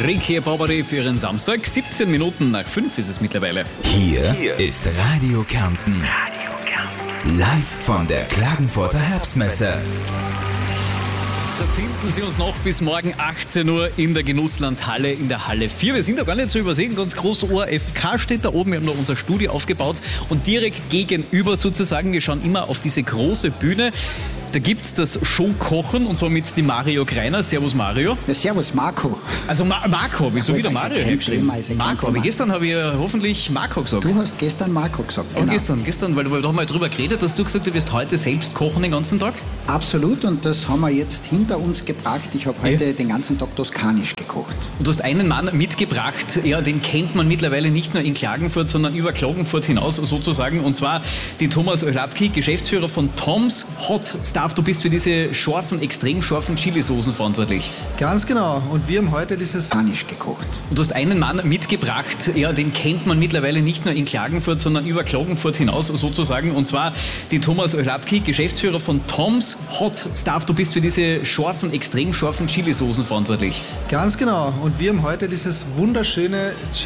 Ricky Bobbery für Ihren Samstag. 17 Minuten nach 5 ist es mittlerweile. Hier ist Radio Kärnten. Live von der Klagenfurter Herbstmesse. Da finden Sie uns noch bis morgen 18 Uhr in der Genusslandhalle, in der Halle 4. Wir sind da gar nicht zu übersehen, ganz groß. ORFK steht da oben, wir haben noch unser Studio aufgebaut und direkt gegenüber sozusagen, wir schauen immer auf diese große Bühne. Da gibt es das Showkochen und zwar mit dem Mario Greiner. Servus Mario. Ja, servus Marco. Also Marco, wieso wieder Mario hergeschrieben? Marco, aber gestern habe ich hoffentlich Marco gesagt. Du hast gestern Marco gesagt, genau. Gestern, weil wir doch mal drüber geredet, hast du gesagt, du wirst heute selbst kochen den ganzen Tag? Absolut, und das haben wir jetzt hinter uns gebracht. Ich habe heute den ganzen Tag toskanisch gekocht. Und du hast einen Mann mitgebracht, ja, den kennt man mittlerweile nicht nur in Klagenfurt, sondern über Klagenfurt hinaus sozusagen. Und zwar den Thomas Hladky, Geschäftsführer von Tom's Hot Stuff. Du bist für diese scharfen, extrem scharfen Chilisoßen verantwortlich. Ganz genau. Und wir haben heute dieses toskanisch gekocht. Und du hast einen Mann mitgebracht, ja, den kennt man mittlerweile nicht nur in Klagenfurt, sondern über Klagenfurt hinaus sozusagen. Und zwar den Thomas Hladky, Geschäftsführer von Tom's Hot Stuff. Du bist für diese scharfen, extrem scharfen Chilisoßen verantwortlich. Ganz genau. Und wir haben heute dieses wunderschöne